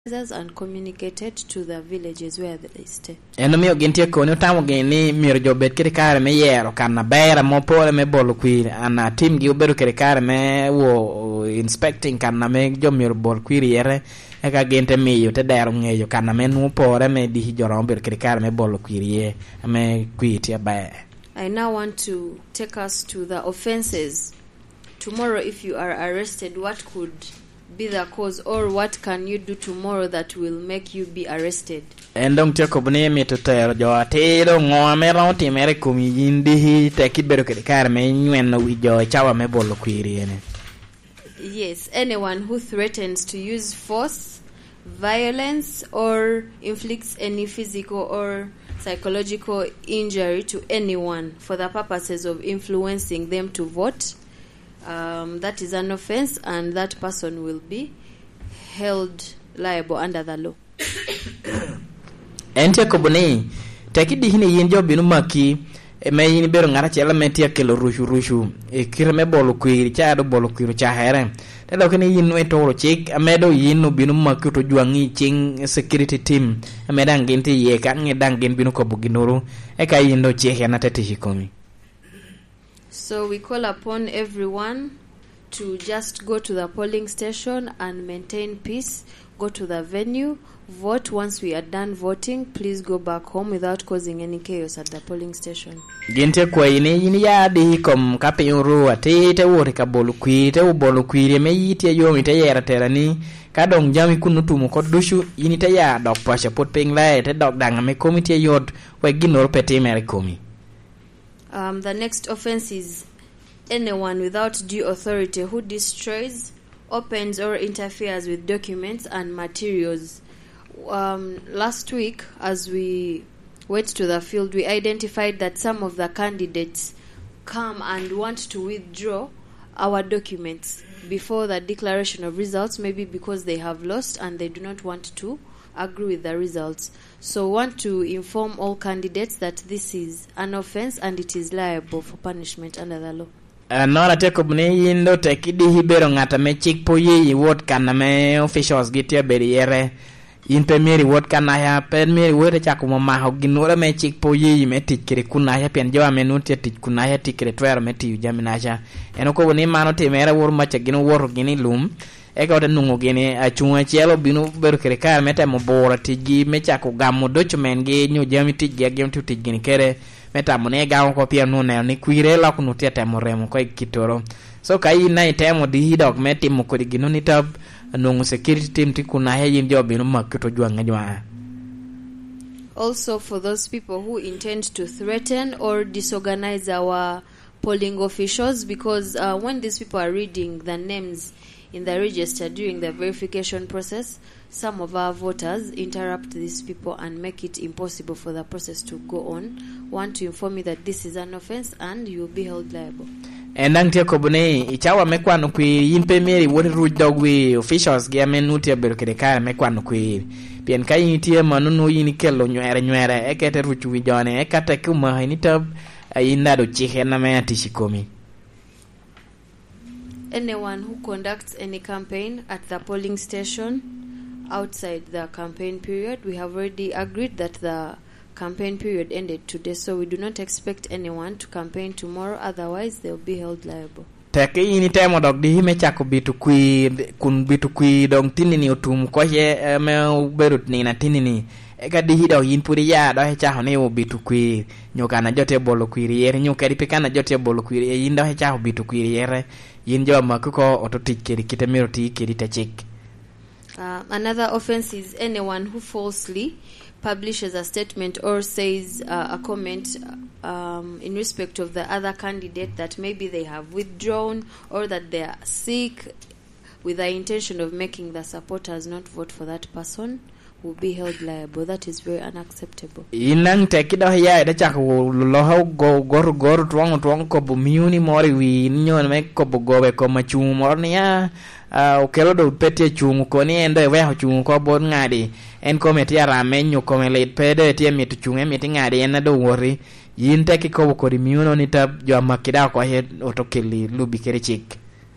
and communicated to the villages where they stay. Eno mio gintie koni utamo gini miro jobet kiri kare me yero kana bera mo pole me bolo kwiri ana team gi uberu kiri kare me wo inspecting kana me jo miro bol kwiri yere eka gente miyo te dero ngeyo kana me nu pore me di jorombe kiri kare me bolo kwiri ye me kwiti abaye. I now want to take us to the offenses. Tomorrow, if you are arrested, what could be the cause, or what can you do tomorrow that will make you be arrested? Endong teko bune mi to tero jo atero ngome ronti mere kumi yindi te kibero ke kar me nywen no wijo chawa me bolo kwiri ene. Yes, anyone who threatens to use force, violence, or inflicts any physical or psychological injury to anyone for the purposes of influencing them to vote, that is an offense, and that person will be held liable under the law. Ente kobone takidi hine yinjo binu maki me yini bero ngara chela metia kelo rushu e kire me bolo kwiri cha do bolo kwiri cha here te do kene yinu e toro chik amedo yinu binu maki to juangi ching security team ameda ngenti ye ka ngedangin binu ko buginuru e ka yindo chike na tete hikomi. So we call upon everyone to just go to the polling station and maintain peace. Go to the venue, vote. Once we are done voting, please go back home without causing any chaos at the polling station. Gente kwa yini ya di kom kape uru ate te wori ka bolu kwi te bolu kwi me yiti yo mi te yera terani ka dong jami kunu tumu ko dushu yini te ya dok pasha pot ping lai te dok danga me komite yod we ginor pete mere komi. The next offense is anyone without due authority who destroys, opens, or interferes with documents and materials. Last week, as we went to the field, we identified that some of the candidates come and want to withdraw our documents before the declaration of results, maybe because they have lost and they do not want to agree with the results. So want to inform all candidates that this is an offense and it is liable for punishment under the law. Nora teko bune yindo tekidi hibero ngata me chik po yi wot kana me officials gitia beriere in pemiri wot kana ya pemiri wote chakuma maho ginora me chik po yi me tikire kuna ya pen jawa menuti tik kuna ya tikire twero me tiu jaminaja enoko bune mano temera wor macha gino wor gini lum eka wata nungo gini achunga chielo binu beru kere kare meta mbora tiji mecha kugamo document gi nyu jami tiji ya gemi tu tiji gini kere meta mune gawo ko pia nune ni kuire la kunutia temo remo kwa kitoro so kai na itemo di hidok meti mukodi gino ni tab nungu security team tikuna ya yindio binu makito juanga jua. Also for those people who intend to threaten or disorganize our polling officials, because when these people are reading the names in the register during the verification process, some of our voters interrupt these people and make it impossible for the process to go on. Want to inform you that this is an offense and you will be held liable. Endang tia kobune ichawa mekwano kwi yinpe meri wori rujogwi officials gi amenuti abero kede kare mekwano kwi pien kai nitie manunu yini kelo nywere ekete ruchu wijone ekate kuma hinitab ayinda do chihe na me atishikomi. Anyone who conducts any campaign at the polling station outside the campaign period, we have already agreed that the campaign period ended today, so we do not expect anyone to campaign tomorrow, otherwise they will be held liable. Take ini time dog di hime chako bitu kui dong tinini utum kwa ye me berut ni na tinini eka di hido yin puri ya do he chaho ne bitu kui nyoka na jote bolo kui yere nyoka ripika na jote bolo kui yin do he chaho bitu kui yere yin jo makuko ototikiri kitemiro tikiri tachik. Another offense is anyone who falsely publishes a statement or says a comment in respect of the other candidate that maybe they have withdrawn or that they are sick with the intention of making the supporters not vote for that person, will be held liable. That is very unacceptable. Inang tekido ya da chako loho gor twang ko bumiuni mori wi nyon me ko bogobe ko machu morni ya okelo do pete chungu ko ni endo we ho chungu ko bon ngadi en kometi ara menyu ko me pede tie mitu chungu mi ngadi en do wori yin teki ko ko miuno ni tab jo makida ko he otokeli lubi kere chik.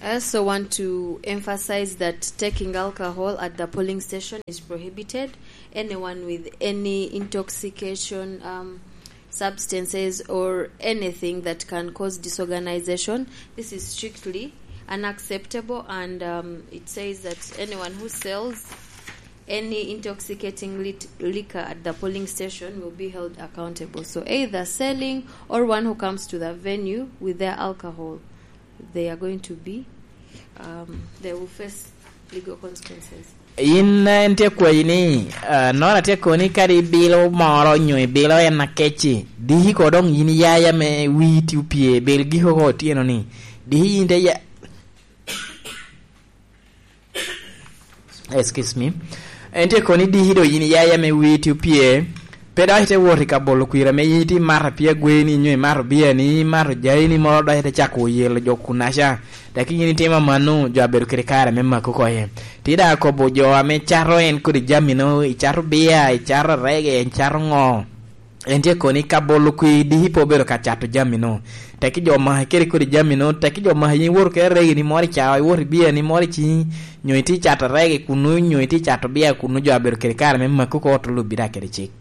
I also want to emphasize that taking alcohol at the polling station is prohibited. Anyone with any intoxication substances or anything that can cause disorganization, this is strictly unacceptable, and it says that anyone who sells any intoxicating liquor at the polling station will be held accountable. So either selling or one who comes to the venue with their alcohol, they are going to be they will face legal consequences. In ntie kwini nora te koni kari bilo moro nyoi bilo en kechi dihi kodong yin yaya me witi upie belgi ho tieno ni dihi inde ya excuse me ente koni dihi do yin yaya me witi upie peda hite wori ka bolo kwira me yiti mar pia gweni nyoi mar bia ni mar jaini moro do hite chako yelo jokunasha lakini ni tema manu jo abedo kirikara memma ko ye tida ko bojo ame charo en kuri jamino I charo bia I charo rege en charo ngo ente koni ka bolo kwi di hipo bero ka chato jamino taki jo ma kiri kuri jamino taki jo ma yin wor ke rege ni mori cha wor bia ni mori chi nyoiti chato rege kunu nyoiti chato bia kunu jo abedo kirikara memma ko to lubira kere chik.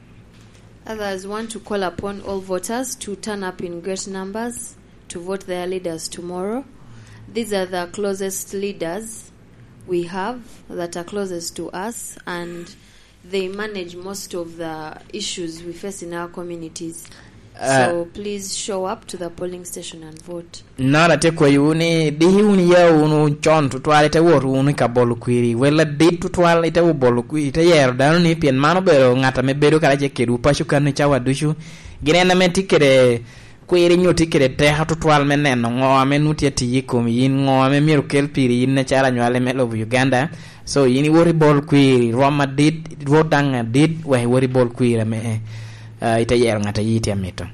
Others want to call upon all voters to turn up in great numbers to vote their leaders tomorrow. These are the closest leaders we have that are closest to us, and they manage most of the issues we face in our communities. So please show up to the polling station and vote. Nara te kwa yuni dihi uni ya unu chon tutwale te woru uni ka bolu kwiri wela di tutwale te bolu kwiri te yer danu ni pien mano bero ngata me bedo kala je kedu pashu kanu chawa dushu gine na me tikere kwiri nyo tikere te hatutwal meneno ngo ame nuti ati yikom yin ngo ame miru kelpiri yin na chara nywale melo Uganda. So yini wori bol kwiri Roma did rodanga did we wori bol kwiri me itayer ngata yiti amito.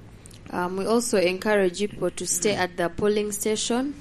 We also encourage people to stay at the polling station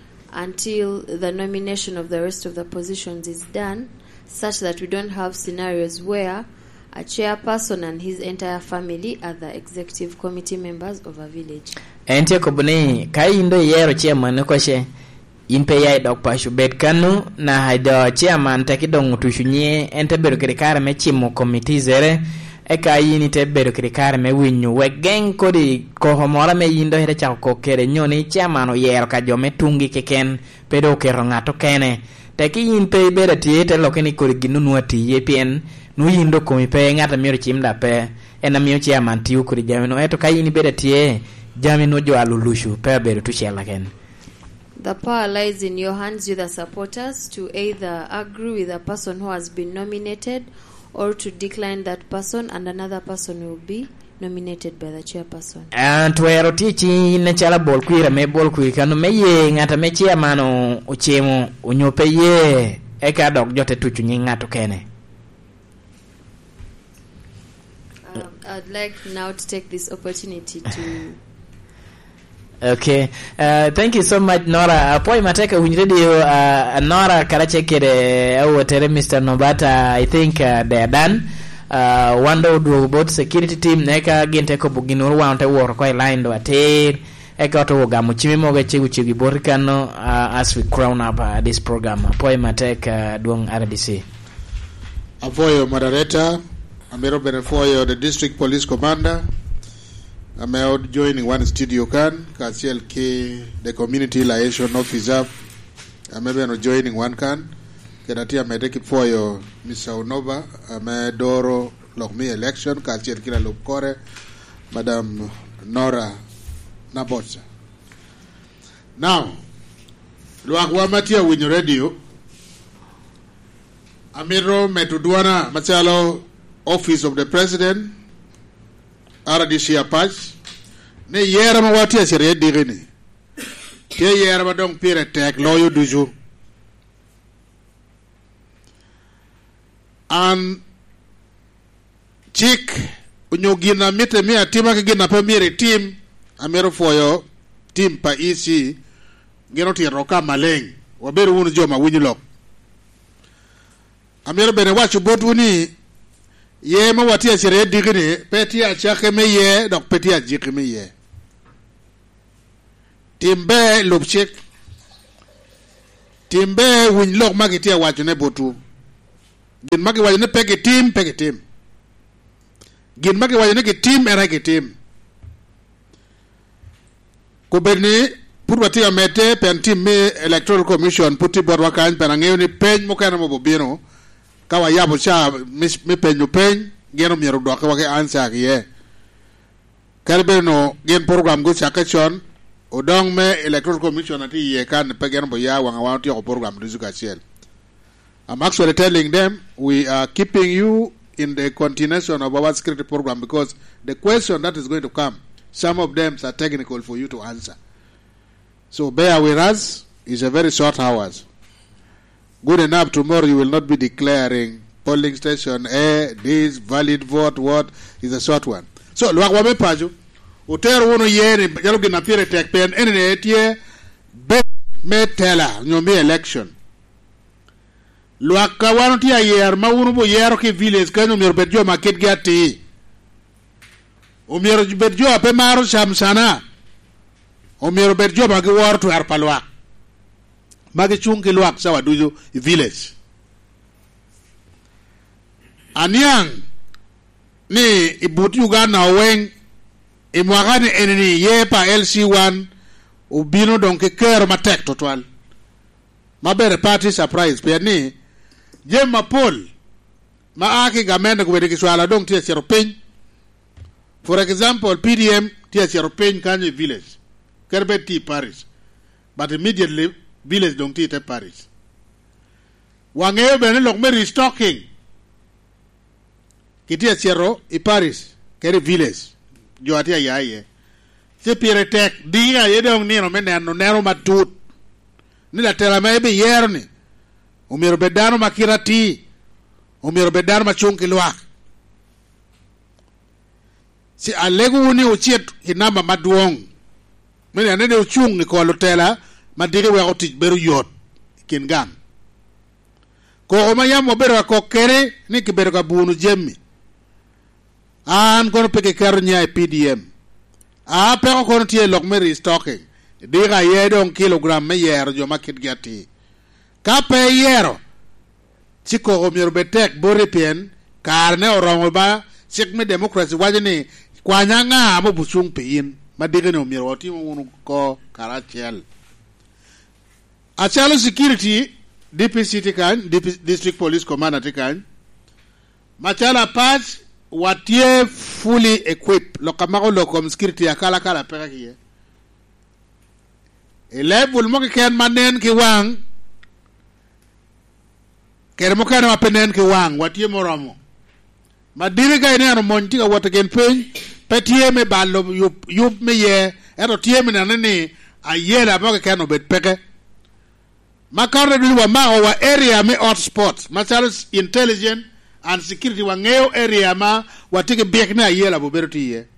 until the nomination of the rest of the positions is done, such that we don't have scenarios where a chairperson and his entire family are the executive committee members of a village. Ente kobuni kai indo yero chairman ko she inpe yai dok pashu bet kanu na haido chairman takidong tushunye ente beru kirikara me chimo committee zere eka yini te beru kirikara me winyu wegen kodi ko homora me yindo hede chako kokere nyoni chairman o yero ka jome tungi keken pedo kero ngato kene taki inpe beda tiete lokeni kodi ginunu ati yepien nu yindo komi pe ngata miyo chimda pe ena miyo chairman tiyo kodi jamino eto ka yini beda tie jamino jo alulushu pe beru tushela ken. The power lies in your hands, you the supporters, to either agree with the person who has been nominated or to decline that person, and another person will be nominated by the chairperson. And tuero tichi ne chala bol kwira me bol kwira kanu me ye ngata me chairman uchemo unyope ye eka dok jote tuchu ngato kene. I'd like now to take this opportunity to Okay. Thank you so much, Nora. Poi mateka radio Nora karachekere au tere Mr. Nobata. I think they are done. Wando do both security team neka gente ko buginuru wante wor ko line do ate eka to gamu chimimo ga chigi borikano as we crown up this program. Poi mateka duong RDC. Avoyo moderator, Amiro Benefoyo, the district police commander. I'm out joining one studio can Kasiel K, the community liaison officer. I'm maybe joining one can. Kenati I'm take it for you, Mr. Onova. I'm Doro Lokmi election. Kasiel Kila Lukore, Madam Nora Nabotsa. Now, Luakwamatia win radio. Amiro Metuduana Machalo, Office of the President. RDC Apache ne yera ma wati asire digini ke yera ma dong pire tek loyo du jour an chik unyogina mite mi atima ke gina pa mire team amero foyo team pa isi ngeno ti roka maleng waberu wonu joma winilok amero bene wachu botuni ye ma wati asire digini peti a chake me ye dok peti a jiki me ye timbe lupchik timbe win lok magitia wacho ne botu gin magi wacho ne peke tim gin magi wacho ne ke tim era ke tim ko berni pour wati amete pen tim me electoral commission puti borwa kan pen ngeo ni pen mo kana mo bobino kawa yabo cha me pen no pen geno miero do ka ke ansa ye karbe no gen program go chakachon odong me electoral commission ati ye kan pe geno bo ya wanga wa ti ko program education. I'm actually telling them we are keeping you in the continuation of our security program because the question that is going to come, some of them are technical for you to answer. So bear with us. It's a very short hours. Good enough, tomorrow you will not be declaring polling station A, this, valid vote, what is a short one. So, luagwame paju, utero uno yeri, jalo ginapire tek pen, ene etie, be me tela, nyomi election. Luaka wano tia yer, ma uno bo yero ki village, kanyo umiro bedjo market gati. Umiro bedjo ape maro shamsana. Umiro bedjo magi war to harpalwa. Magi chungi luak sawa dujo village. Anyang ni ibuti Uganda weng imwagani enini yepa LC1 ubino donke kero matek total. Mabere party surprise pe ni jema Paul maaki gamenda kubedi kiswala dong tia cheropin. For example, PDM tia cheropin kanye village. Kerbe ti Paris. But immediately village dong ti te Paris. Wangeo bene lokme restocking. Kitia chero i Paris kere village jo atia yaye se pire tek diga yedong ni no meneno nero matut ni la tela mebe yerni umiro bedano makirati umiro bedano machunki luak si alegu ni uchiet hinamba maduong mene anene uchung ni ko tela madire we otich beru yot kingang ko omayamo beru ko kere ni kiberu ka bunu jemmi an kono peke karo nya PDM a peko kono tie lokme restocking diga yedong kilogram me yero jo market gati ka pe yero chiko omiro betek bore pien karne orongo ba sik me democracy wajini kwanya nga mo busung pin madiga no miro oti mo ko karachel achalo security DPCT kan district police commander tikan machala patch watie fully equipped lokamako lokom security akala kala peka kiye level mo ken manen ki wang ker mo kana mapenen ki wang watie moromo madire ga ene no monti ga wata gen pen petie me ballo yup me ye ero tie me nanani ayela mo ken no bet peke makarre duwa ma o wa area me hotspot masalos intelligent and security wangeo area ma watike biek na yela bo berti ye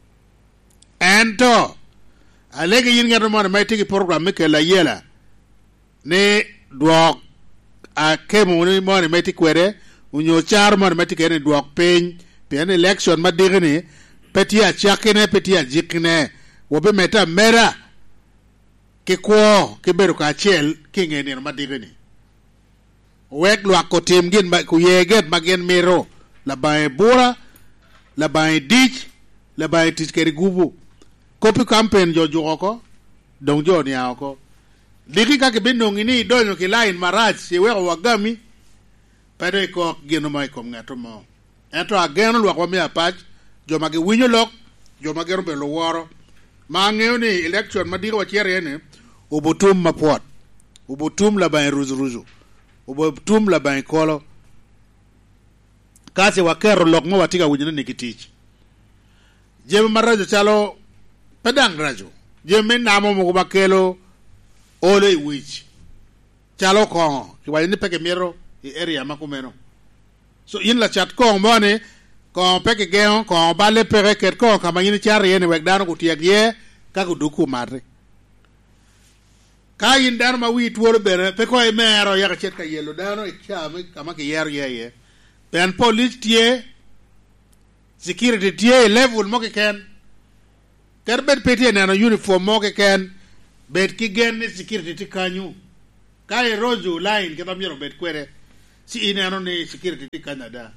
ento alege yin ngado mo may tigi program me ke la yela ne dwok a kemo ni mo may tikwere unyo char mo may tikene dwok pen pen election ma digni petia chakene petia jikne wobe meta mera ke ko ke beru ka chel kingene ma digni wek luak ko tim gin ba ku yeget magen mero la bay bura la bay dich la bay tiskeri gubu kopi campaign jojo ko dong jo ni ako diki ka ke binong ini donyo ki line maraj si we wagami pare ko gino mai ko ngato mo ento ageno luak wa mi apach jo magi winyo lok jo magero be lo woro ma ngeo ni election madiro chiere ne ubutum mapot ubutum la bay ruzu ubutum la bay kolo kasi wakero lok mo watika wujina nikitich jeme marajo chalo pedang rajo jeme namo mo bakelo ole wich chalo ko kiwa ni peke mero i area makumeno so in la chat ko mone ko peke geo ko bale pere ket ko kama yini chari ene wek dano kutiak ye ka kuduku mare ka yin dano ma wi tuoro bere pe ko e mero ya chet ka yelo dano e chame kama ke yer ye pen police tie security tie level mo ke ken terbet peti na uniform mo ke ken bet ki gen ni security ti kanyu kai roju line ke tamiro bet kwere si ineno ni security ti Canada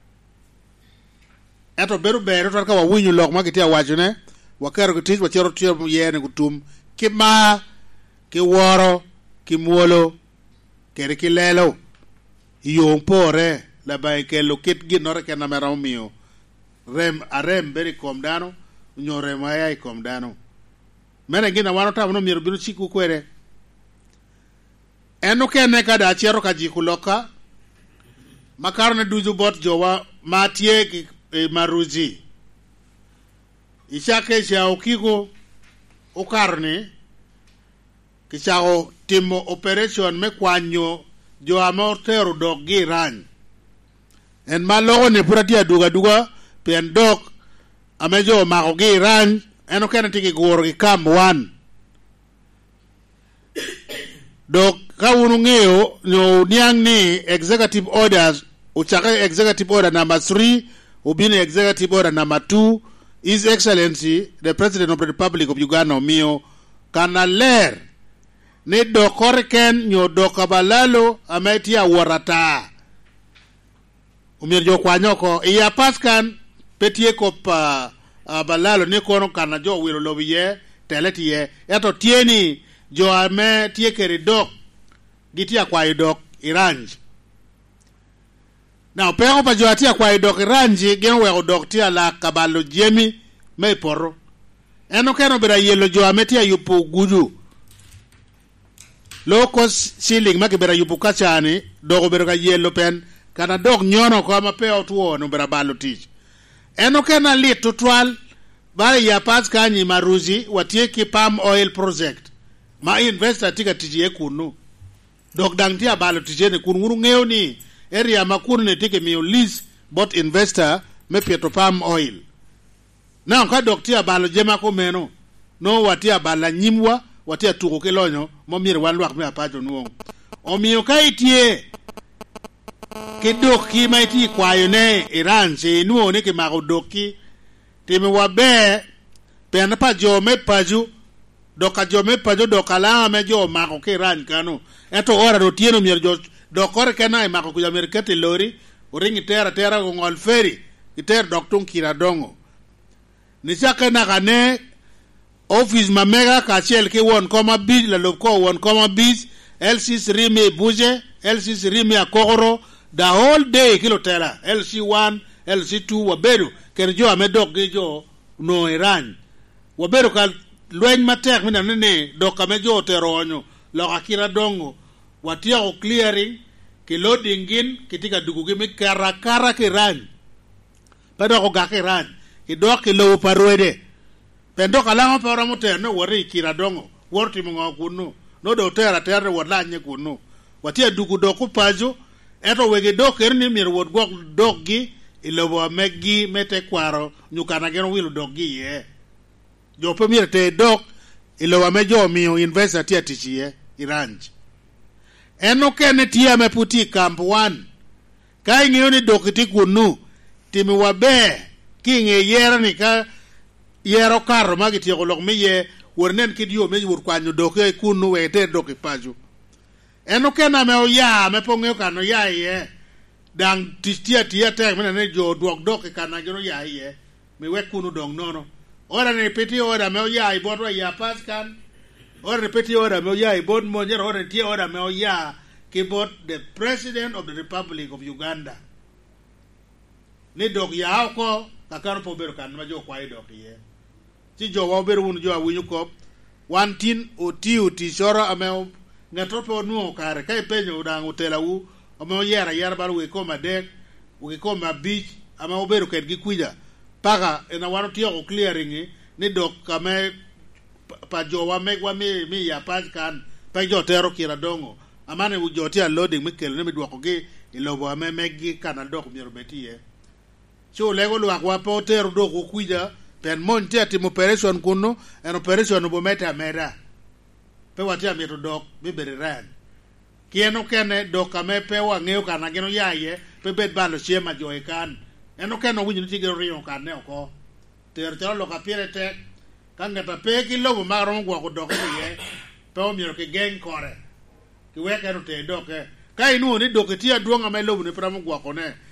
eto beru bere to ka wawinyu lok ma kitia wachone wakero kitis wachero tiyo yene kutum kima kiworo kimuolo kere kilelo yung pore la bay kelo kit ginore ke namera mio arem beri kom dano nyore maya kom dano mene gina wano ta no miru biru chiku kwere eno kene kada chiero ka jikuloka makarne duju bot jowa matie ki maruji ishake chao kiko ukarne kichao timo operation me kwanyo jo amortero dog gi ran en malo ne purati aduga pen dog amejo mako gi ran eno kene tiki goro gi kam wan dog ka unu ngeo no niang ni executive orders uchaka executive order number 3 ubini executive order number 2 His Excellency the President of the Republic of Uganda mio kana ler ne dokorken nyo dokabalalo ametia warata umirjo kwanyoko iya paskan petie kopa balalo ne kono kana jo wiro lobiye teletiye eto tieni jo ame tie keri dok gitia kwa idok iranj now pero pa jo atia kwa idok iranji gen we dok tia la kabalo jemi me poro eno keno bira yelo jo ametia yupu gudu locos shilling makibera yupu kachani dogo bera yelo pen kana dog nyono ko ma pe otwo no bera balo tich eno kena lit tutwal bari ya pas kanyi maruzi watie ki palm oil project ma investor tika tije kunu dog dang tia balo tije ne kunu ngeo ni area makunu ne tike mi lease bot investor me pieto palm oil na ka dog tia balo jema ko meno no watia bala nyimwa watia tuko kelonyo momir walwak me apajo nuong omiyo kaitie kidoki maiti kwayo ne Iran se nuo ne ke mago doki teme wabe pena pa jo me paju doka jo me paju doka la me jo mago ke Iran kanu eto ora do tieno mir jo dokor kenai mago ku Amerikete lori oringi tera go ngol feri iter doktun kira dongo ni chaka na kane office mamega kachel ke won koma bij la lobko won koma bij LC rime buje LC rime akogoro the whole day kilo tela LC1 LC2 waberu kerjo amedok gejo no Iran waberu ka lwen matek mina nene doka mejo teronyo lo akira dongo watia o clearing ke loading in kitika dugugi me karakara ke Iran pedo ko gake Iran ke dok ke lo parwede pendo kala mo para mo no wori kira dongo worti mo kuno no do tera wala nye kuno watia dugu doku pajo eto wege dok erni mir wod gok doggi ilobo meggi mete kwaro nyukana gero wilu doggi ye jo premier te dok ilobo mejo miyo investor tia tichie Iranj eno kene tia me puti camp 1 kai ngiyo ni dokiti kunu timi wabe kinge yera ni ka yero karo magiti ko lok miye wornen kidio me wor kwanyo doke kunu wete doke paju eno kena me oya me ponge kano ya ye dang tistia tia tek mena ne jo dok doke kana gero ya ye me we kunu dong nono ora ne peti ora me oya ibodwa ya paskan ora peti ora me oya ibod monjer ora tia ora me oya kibot the President of the Republic of Uganda ne dok ya ko kakaro po bero kan ma jo kwai dok ye ti jo wa bero un jo awinyu ko wantin oti soro ame ngatopo nuo kare kai penyo udang utela u ame yera baru we koma dek we koma beach ame obero ket gi kuja paga ena waro tio clearing ni dok kame pa jo wa megwa mi ya paskan pa jo tero kira dongo amane u jo tia loading mikel ne midwako gi ilobo ame megi kana dok miero betie so lego lo akwa po tero dok kuja pen mon tia timo operation kuno en operation bo meta mera pe watia mieto dok bibere ran kieno kene dok ame pe wa ngeo kana geno yaye pe bet balo chiema jo ekan eno keno winyu tigero rio kan ne oko ter lo kapire te kanga ta pe ki lobo maro ngwa ko dok ye pe o miero ke gen kore ki weke no te doke ka inu ni doke ti aduonga ma lobu ne pramu gwako ne